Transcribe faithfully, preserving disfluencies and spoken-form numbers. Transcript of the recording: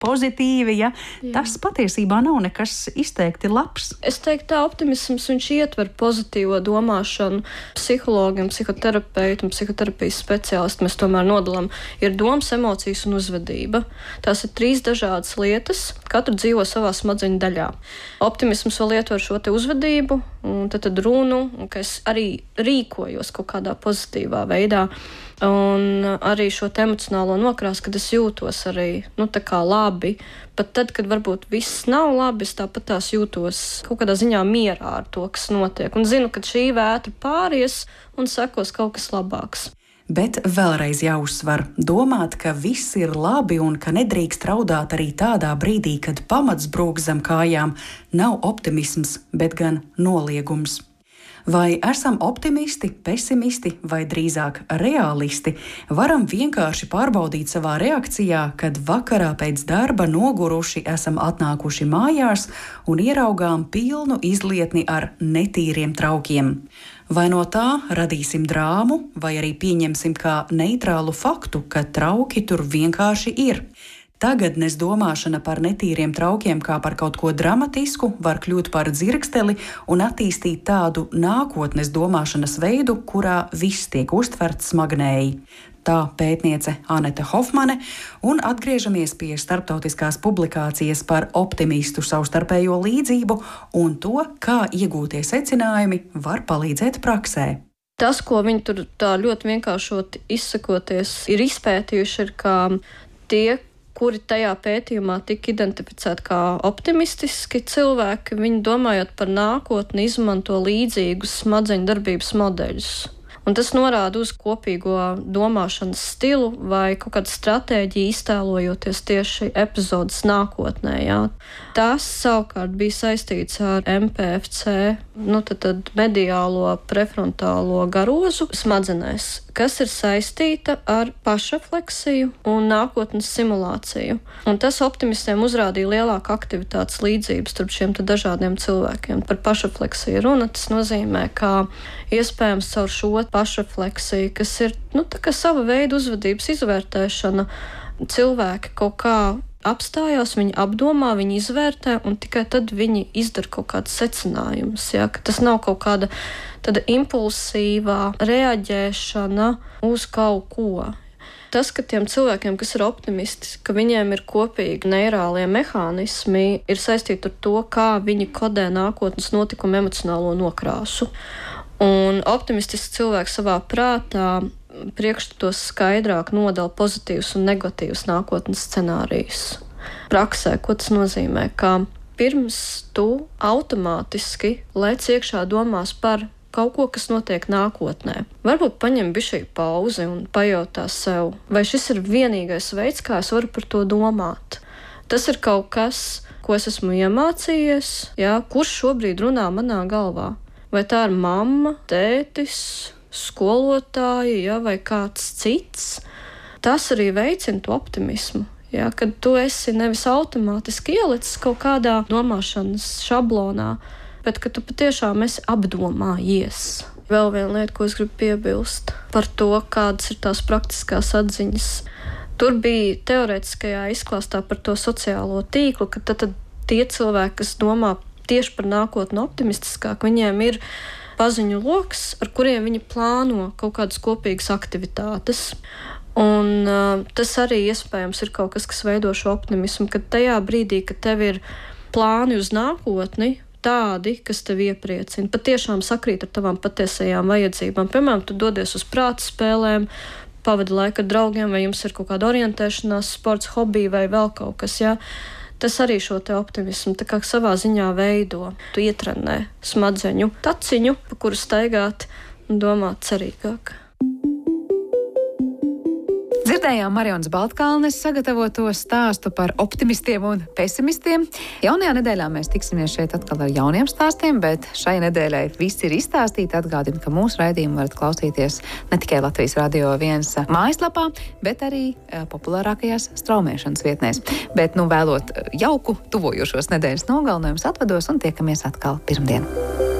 pozitīvi, ja Jā. Tas patiesībā nav nekas izteikti labs. Es teiktu, tā optimisms viņš ietver pozitīvo domāšanu. Psihologiem, psihoterapeitam, psihoterapijas speciālisti mēs tomēr nodalām. Ir domas, emocijas un uzvedība. Tās ir trīs dažādas lietas, katru dzīvo savā smadzeņu daļā. Optimisms vēl ietver šo te uzvedību, un tad, tad runu, un ka es arī rīkojos kaut kādā pozitīvā veidā. Un arī šo emocionālo nokrāsu, kad es jūtos arī nu, tā kā labi. Pat tad, kad varbūt viss nav labi, es tāpat tās jūtos kaut kādā ziņā mierā ar to, kas notiek. Un zinu, ka šī vētra pāries un sekos kaut kas labāks. Bet vēlreiz jāuzsver, domāt, ka viss ir labi un ka nedrīkst raudāt arī tādā brīdī, kad pamats brūk zem kājām, nav optimisms, bet gan noliegums. Vai esam optimisti, pesimisti vai drīzāk realisti, varam vienkārši pārbaudīt savā reakcijā, kad vakarā pēc darba noguruši esam atnākuši mājās un ieraugām pilnu izlietni ar netīriem traukiem. Vai no tā radīsim drāmu, vai arī pieņemsim kā neitrālu faktu, ka trauki tur vienkārši ir. Tagadnes domāšana par netīriem traukiem kā par kaut ko dramatisku var kļūt par dzirksteli un attīstīt tādu nākotnes domāšanas veidu, kurā viss tiek uztverts smagnēji. Tā pētniece Anete Hofmane, un atgriežamies pie starptautiskās publikācijas par optimistu savstarpējo līdzību un to, kā iegūtie secinājumi var palīdzēt praksē. Tas, ko viņi tur tā ļoti vienkāršoti izsakoties ir izpētījuši, ir kā tie, kuri tajā pētījumā tika identificēti kā optimistiski cilvēki, viņi domājot par nākotni izmanto līdzīgus smadzeņu darbības modeļus. Un tas norāda uz kopīgo domāšanas stilu vai kaut kādu stratēģiju iztēlojoties tieši epizodes nākotnē. Jā. Tas savukārt bija saistīts ar M P F C, nu tad, tad mediālo prefrontālo garozu smadzenēs, kas ir saistīta ar pašrefleksiju un nākotnes simulāciju. Un tas optimistiem uzrādīja lielāku aktivitātes līdzību starp šiem dažādiem cilvēkiem. Par pašrefleksiju runa, tas nozīmē, ka iespējams caur šo pašrefleksiju, kas ir nu, tā kā sava veida uzvedības izvērtēšana, cilvēki kaut kā apstājās, viņi apdomā, viņi izvērtē, un tikai tad viņi izdara kaut kādas secinājumus. Ja? Ka tas nav kaut kāda tāda impulsīvā reaģēšana uz kaut ko. Tas, ka tiem cilvēkiem, kas ir optimisti, ka viņiem ir kopīgi neirālie mehānismi, ir saistīti ar to, kā viņi kodē nākotnes notikumu emocionālo nokrāsu. Un optimistisks cilvēks savā prātā priekšstatos skaidrāk nodala pozitīvus un negatīvus nākotnes scenārijus. Praksē, ko tas nozīmē? Ka pirms tu automātiski lec iekšā domās par kaut ko, kas notiek nākotnē. Varbūt paņem bišķi pauzi un pajautā sev, vai šis ir vienīgais veids, kā es varu par to domāt. Tas ir kaut kas, ko es esmu iemācījies, jā, kurš šobrīd runā manā galvā. Vai tā ir mamma, tētis, skolotāji, ja, vai kāds cits, tas arī veicina to optimismu. Ja, kad tu esi nevis automātiski ielicis kaut kādā domāšanas šablonā, bet ka tu patiešām esi apdomājies. Vēl viena lieta, ko es gribu piebilst par to, kādas ir tās praktiskās atziņas. Tur bija teorētiskajā izklāstā par to sociālo tīklu, ka tad, tad tie cilvēki, kas domā tieši par nākotni optimistiskāk, viņiem ir paziņu loks, ar kuriem viņi plāno kaut kādas kopīgas aktivitātes. Un uh, tas arī iespējams ir kaut kas, kas veido šo optimismu, ka tajā brīdī, kad tev ir plāni uz nākotni, tādi, kas tev iepriecina, patiešām sakrīt ar tavām patiesajām vajadzībām. Piemēram, tu dodies uz prāta spēlēm, pavadi laiku ar draugiem, vai jums ir kaut kāda orientēšanās, sports, hobija vai vēl kaut kas, jā. Tas arī šo te optimismu tā kā savā ziņā veido. Tu ietrenē smadzeņu taciņu, pa kuru staigāt un domāt cerīgāk. Dzirdējām Marijonas Baltkalnes sagatavoto stāstu par optimistiem un pesimistiem. Jaunajā nedēļā mēs tiksimies šeit atkal ar jauniem stāstiem, bet šai nedēļai viss ir izstāstīti. Atgādinu, ka mūsu raidījumu varat klausīties ne tikai Latvijas Radio viens mājaslapā, bet arī populārākajās straumēšanas vietnēs. Bet, nu, vēlot jauku, tuvojošos nedēļas nogalinājumus atvados un tiekamies atkal pirmdien.